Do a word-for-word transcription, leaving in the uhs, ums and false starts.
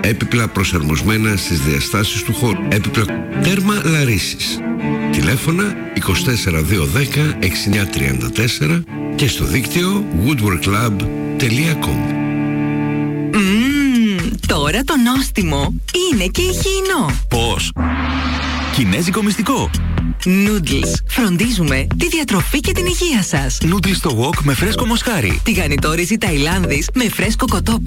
Έπιπλα προσαρμοσμένα στις διαστάσεις του χώρου. Έπιπλα τέρμα Λαρίσης. Τηλέφωνα είκοσι τέσσερα δύο δέκα εξήντα εννιά τριάντα τέσσερα και στο δίκτυο woodworklab τελεία com. Mm, τώρα το νόστιμο είναι και υγιεινό. Πώς? Κινέζικο μυστικό. Noodles. Φροντίζουμε τη διατροφή και την υγεία σας. Noodles στο wok με φρέσκο μοσχάρι. Τηγανιτόριζη Ταϊλάνδης με φρέσκο κοτόπουλο.